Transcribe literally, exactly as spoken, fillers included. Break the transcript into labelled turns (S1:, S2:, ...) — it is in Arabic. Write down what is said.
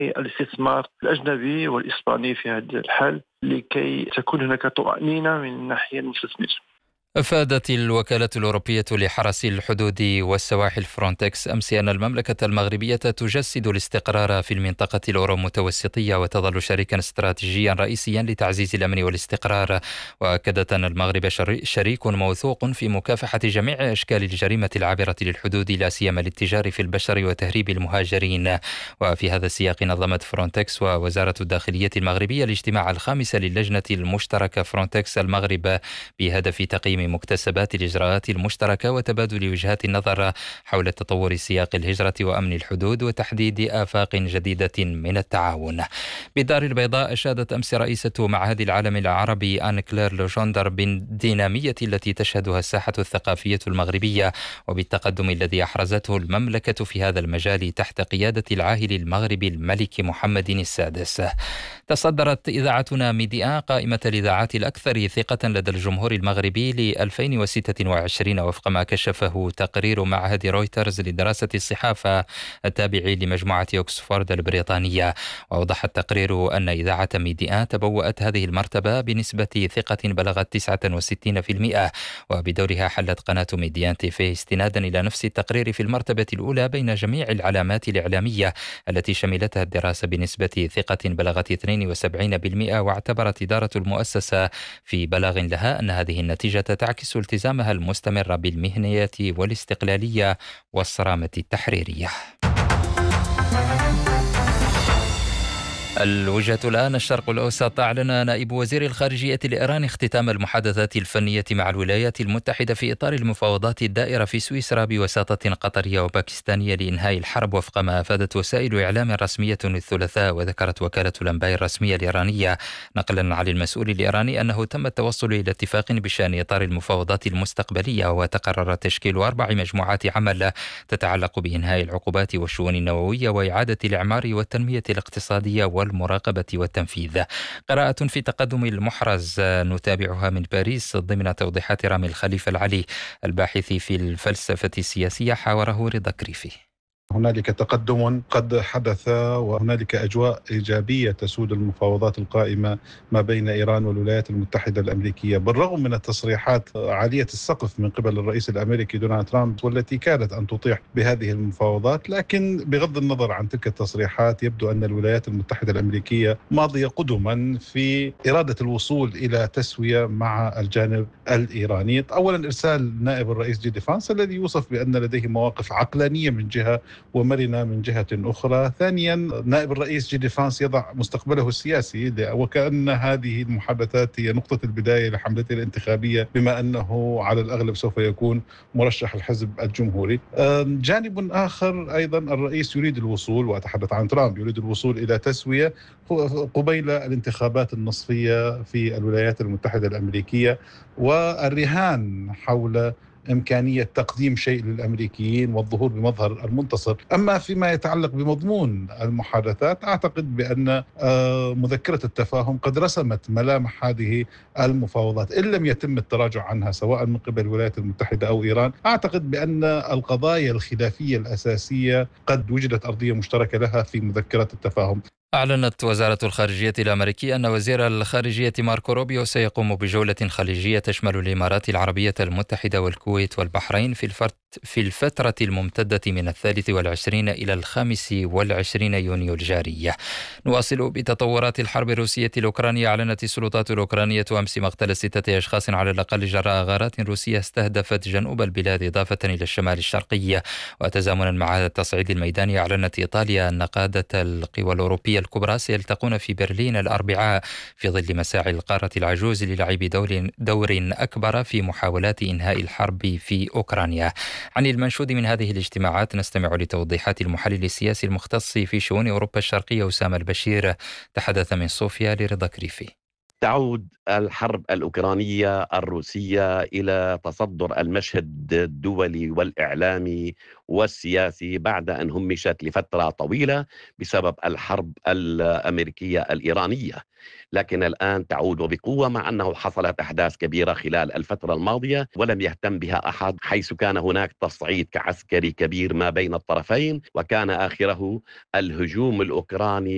S1: الاستثمار الأجنبي والإسباني في هذا الحال لكي تكون هناك طمأنينة من الناحية المستثمر.
S2: أفادت الوكالة الأوروبية لحرس الحدود والسواحل فرونتكس أمس أن المملكة المغربية تجسد الاستقرار في المنطقة الأورو متوسطية وتظل شريكا استراتيجيا رئيسيا لتعزيز الأمن والاستقرار. وأكدت أن المغرب شريك موثوق في مكافحة جميع أشكال الجريمة العابرة للحدود لا سيما الاتجار في البشر وتهريب المهاجرين. وفي هذا السياق نظمت فرونتكس ووزارة الداخلية المغربية الاجتماع الخامس للجنة المشتركة فرونتكس المغرب بهدف تقييم مكتسبات الإجراءات المشتركة وتبادل وجهات النظر حول تطور سياق الهجرة وأمن الحدود وتحديد آفاق جديدة من التعاون. بالدار البيضاء أشادت أمس رئيسة معهد العالم العربي آن كلير لوجندر بالدينامية التي تشهدها الساحة الثقافية المغربية وبالتقدم الذي أحرزته المملكة في هذا المجال تحت قيادة العاهل المغربي الملك محمد السادس. تصدرت إذاعتنا ميديا قائمة الإذاعات الأكثر ثقة لدى الجمهور المغربي ل ألفين وستة وعشرين وفق ما كشفه تقرير معهد رويترز لدراسة الصحافة التابع لمجموعة أكسفورد البريطانية. وأوضح التقرير أن إذاعة ميديا تبوأت هذه المرتبة بنسبة ثقة بلغت تسعة وستين بالمئة وبدورها حلت قناة ميديان تيفي استنادا إلى نفس التقرير في المرتبة الأولى بين جميع العلامات الإعلامية التي شملتها الدراسة بنسبة ثقة بلغت اثنين وسبعين بالمئة. واعتبرت إدارة المؤسسة في بلاغ لها أن هذه النتيجة تعكس التزامها المستمر بالمهنية والاستقلالية والصرامة التحريرية. الوجهة الآن الشرق الأوسط. أعلن نائب وزير الخارجية الإيراني اختتام المحادثات الفنية مع الولايات المتحدة في إطار المفاوضات الدائرة في سويسرا بوساطة قطرية وباكستانية لإنهاء الحرب وفق ما أفادت وسائل إعلام رسمية الثلاثاء. وذكرت وكالة الأنباء الرسمية الإيرانية نقلا عن المسؤول الإيراني أنه تم التوصل إلى اتفاق بشأن إطار المفاوضات المستقبلية وتقرر تشكيل أربع مجموعات عمل تتعلق بإنهاء العقوبات والشؤون النووية وإعادة الإعمار والتنمية الاقتصادية والمراقبة والتنفيذ. قراءة في تقدم المحرز نتابعها من باريس ضمن توضيحات رامي الخليفة العلي الباحث في الفلسفة السياسية حاوره رضا كريفي.
S3: هنالك تقدم قد حدث وهنالك أجواء إيجابية تسود المفاوضات القائمة ما بين إيران والولايات المتحدة الأمريكية بالرغم من التصريحات عالية السقف من قبل الرئيس الأمريكي دونالد ترامب والتي كانت أن تطيح بهذه المفاوضات. لكن بغض النظر عن تلك التصريحات يبدو أن الولايات المتحدة الأمريكية ماضية قدما في إرادة الوصول إلى تسوية مع الجانب الإيراني. أولا إرسال نائب الرئيس جي دي فانس الذي يوصف بأن لديه مواقف عقلانية من جهة ومرنة من جهة أخرى. ثانيا نائب الرئيس جي دي فانس يضع مستقبله السياسي وكأن هذه المحادثات هي نقطة البداية لحملته الانتخابية بما أنه على الأغلب سوف يكون مرشح الحزب الجمهوري. جانب آخر أيضا الرئيس يريد الوصول وأتحدث عن ترامب يريد الوصول إلى تسوية قبيل الانتخابات النصفية في الولايات المتحدة الأمريكية والرهان حول إمكانية تقديم شيء للأمريكيين والظهور بمظهر المنتصر. أما فيما يتعلق بمضمون المحادثات أعتقد بأن مذكرة التفاهم قد رسمت ملامح هذه المفاوضات إن لم يتم التراجع عنها سواء من قبل الولايات المتحدة أو إيران. أعتقد بأن القضايا الخلافية الأساسية قد وجدت أرضية مشتركة لها في مذكرة التفاهم.
S2: أعلنت وزارة الخارجية الأمريكية أن وزير الخارجية ماركو روبيو سيقوم بجولة خليجية تشمل الإمارات العربية المتحدة والكويت والبحرين في في الفترة الممتدة من الثالث والعشرين إلى الخامس والعشرين يونيو الجاري. نواصل بتطورات الحرب الروسية الأوكرانية. أعلنت السلطات الأوكرانية أمس مقتل ستة أشخاص على الأقل جراء غارات روسية استهدفت جنوب البلاد إضافة إلى الشمال الشرقي. وتزامنا مع هذا التصعيد الميداني أعلنت إيطاليا أن قادة القوى الأوروبية الكبرى سيلتقون في برلين الأربعاء في ظل مساعي القارة العجوز للعب دور, دور أكبر في محاولات إنهاء الحرب في أوكرانيا. عن المنشود من هذه الاجتماعات نستمع لتوضيحات المحلل السياسي المختص في شؤون أوروبا الشرقية أسامة البشير تحدث من صوفيا لرضا كريفي.
S4: تعود الحرب الأوكرانية الروسية إلى تصدر المشهد الدولي والإعلامي والسياسي بعد أن همشت لفترة طويلة بسبب الحرب الأمريكية الإيرانية، لكن الآن تعود وبقوة مع أنه حصلت أحداث كبيرة خلال الفترة الماضية ولم يهتم بها أحد، حيث كان هناك تصعيد عسكري كبير ما بين الطرفين وكان آخره الهجوم الأوكراني